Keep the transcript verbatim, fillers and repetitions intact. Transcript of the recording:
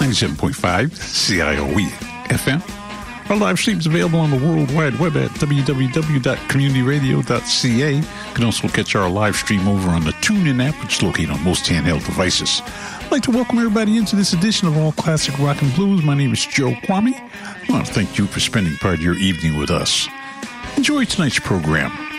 ninety-seven point five C I O E F M. Our live stream is available on the World Wide Web at w w w dot community radio dot c a. You can also catch our live stream over on the TuneIn app, which is located on most handheld devices. I'd like to welcome everybody into this edition of All Classic Rock and Blues. My name is Joe Kwame. I want to thank you for spending part of your evening with us. Enjoy tonight's program.